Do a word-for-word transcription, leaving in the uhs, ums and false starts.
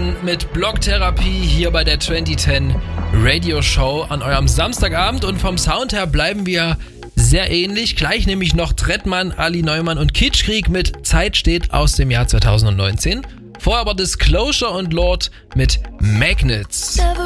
Trettmann mit Blocktherapie hier bei der zwanzig zehn Radio Show an eurem Samstagabend. Und vom Sound her bleiben wir sehr ähnlich. Gleich nämlich noch Trettmann, Ali Neumann und Kitschkrieg mit Zeit steht aus dem Jahr zweitausendneunzehn. Vorher aber Disclosure und Lord mit Magnets. Never